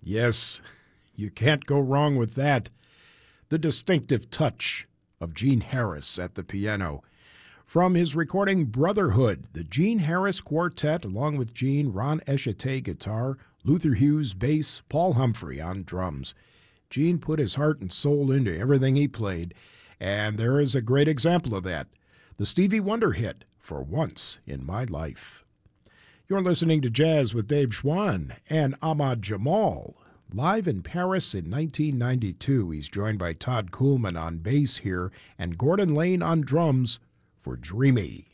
Yes, you can't go wrong with that. The distinctive touch of Gene Harris at the piano. From his recording Brotherhood, the Gene Harris Quartet, along with Gene, Ron Eshete guitar, Luther Hughes bass, Paul Humphrey on drums. Gene put his heart and soul into everything he played, and there is a great example of that, the Stevie Wonder hit, For Once in My Life. You're listening to Jazz with Dave Schwann and Ahmad Jamal. Live in Paris in 1992, he's joined by Todd Kuhlman on bass here and Gordon Lane on drums for Dreamy.